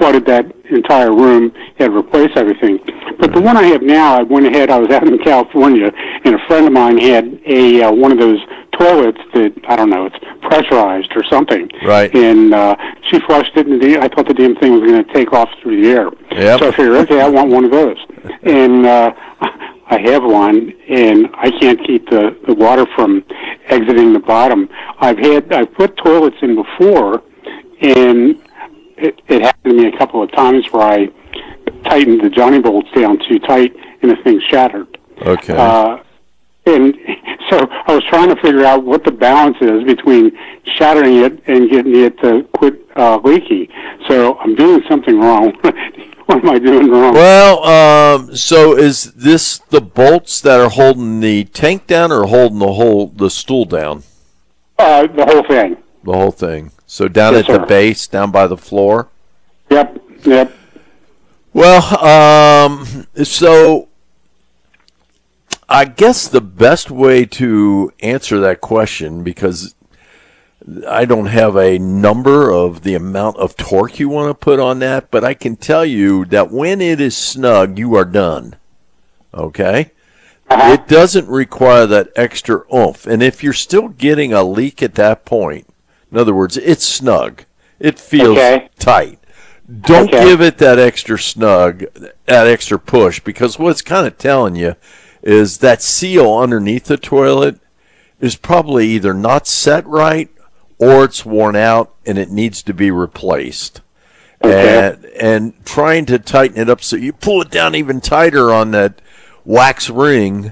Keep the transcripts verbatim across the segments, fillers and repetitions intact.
flooded that entire room, had to replace everything. But the one I have now, I went ahead, I was out in California, and a friend of mine had a uh, one of those toilets that, I don't know, it's pressurized or something. Right. And uh, she flushed it, and the, I thought the damn thing was going to take off through the air. Yep. So I figured, okay, I want one of those. And uh, I have one, and I can't keep the, the water from exiting the bottom. I've had, I've put toilets in before, and it, it happened to me a couple of times where I tightened the Johnny bolts down too tight, and the thing shattered. Okay. Uh, and so I was trying to figure out what the balance is between shattering it and getting it to quit uh, leaking. So I'm doing something wrong. What am I doing wrong? Well, um, so is this the bolts that are holding the tank down, or holding the whole the stool down? Uh, the whole thing. The whole thing. So down Yes, at sir. the base, down by the floor. Yep. Yep. Well, um, so I guess the best way to answer that question, because I don't have a number of the amount of torque you want to put on that, but I can tell you that when it is snug, you are done. Okay? Uh-huh. It doesn't require that extra oomph. And if you're still getting a leak at that point, in other words, it's snug. It feels Okay. tight. Don't Okay. give it that extra snug, that extra push, because what it's kind of telling you is that seal underneath the toilet is probably either not set right or it's worn out and it needs to be replaced. Okay. And, and trying to tighten it up so you pull it down even tighter on that wax ring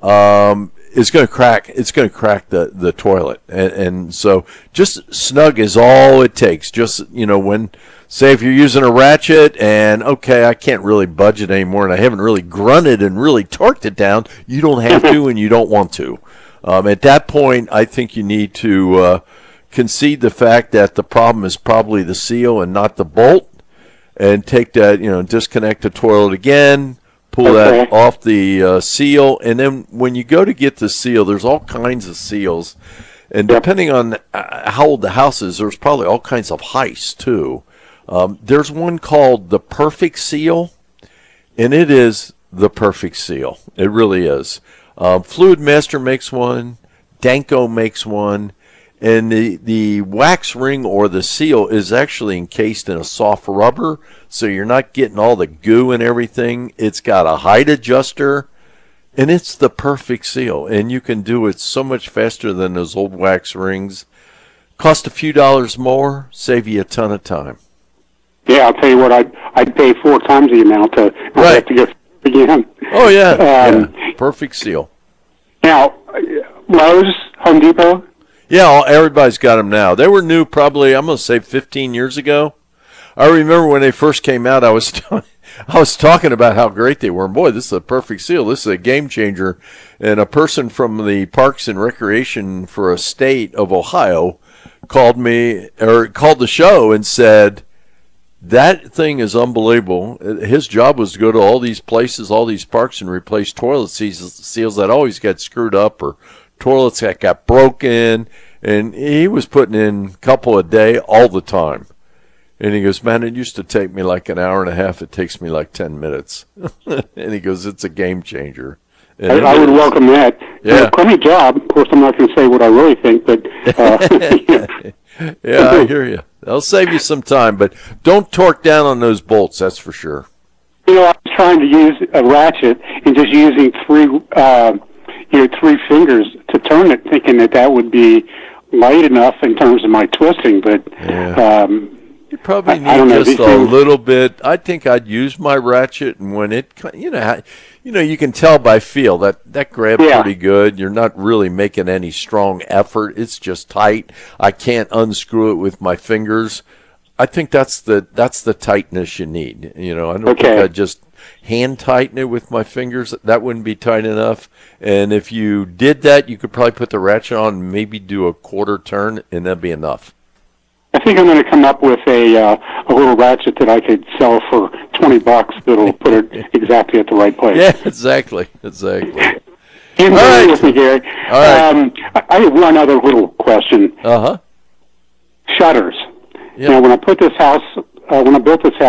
um, is going to crack. It's going to crack the, the toilet. And, and so just snug is all it takes. Just, you know, when, say if you're using a ratchet and, okay, I can't really budge it anymore and I haven't really grunted and really torqued it down, you don't have to and you don't want to. Um, at that point, I think you need to uh, concede the fact that the problem is probably the seal and not the bolt, and take that, you know, disconnect the toilet again, pull Okay. that off the uh, seal, and then when you go to get the seal, there's all kinds of seals, and Yep. depending on uh, how old the house is, there's probably all kinds of heists too. Um, there's one called the Perfect Seal, and it is the perfect seal. It really is. Um, Fluid Master makes one, Danko makes one, and the, the wax ring or the seal is actually encased in a soft rubber, so you're not getting all the goo and everything. It's got a height adjuster, and it's the perfect seal. And you can do it so much faster than those old wax rings. Cost a few dollars more, save you a ton of time. Yeah, I'll tell you what, I'd, I'd pay four times the amount to not Right. have to go again. Oh, yeah. Um, yeah. Perfect seal. Now, Lowe's, Home Depot, Yeah, all- everybody's got them now. They were new probably, I'm going to say fifteen years ago. I remember when they first came out, I was I was talking about how great they were. And boy, this is a perfect seal. This is a game changer. And a person from the Parks and Recreation for a state of Ohio called me, or called the show and said, that thing is unbelievable. His job was to go to all these places, all these parks, and replace toilet seals that always got screwed up or toilets that got broken. And he was putting in a couple a day all the time. And he goes, man, it used to take me like an hour and a half. It takes me like ten minutes. And he goes, it's a game changer. And I, it I would is. welcome that. Yeah. Uh, crummy job. Of course, I'm not going to say what I really think, but uh, Yeah, I hear you. They'll save you some time, but don't torque down on those bolts, that's for sure. you know, I was trying to use a ratchet and just using three, uh, you know, three fingers to turn it, thinking that that would be light enough in terms of my twisting, but Yeah. um, You probably I- need I don't know, just these a things- little bit. I think I'd use my ratchet, and when it, co- you know, how- you know, you can tell by feel that that grabs Yeah. pretty good. You're not really making any strong effort. It's just tight. I can't unscrew it with my fingers. I think that's the that's the tightness you need. You know, I don't think Okay. I'd just hand tighten it with my fingers. That wouldn't be tight enough. And if you did that, you could probably put the ratchet on, and maybe do a quarter turn, and that'd be enough. I think I'm going to come up with a uh, a little ratchet that I could sell for twenty bucks that'll put it exactly at the right place. Yeah, exactly, exactly. You All right. with me, Gary. All right. Um, I I have one other little question. Uh huh. Shutters. Yeah. You know, when I put this house, uh, when I built this house,